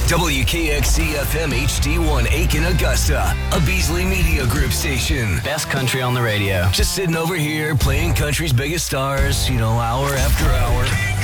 WKXC FM HD1 Aiken, Augusta, a Beasley Media Group station. Best country on the radio. Just sitting over here playing country's biggest stars, hour after hour.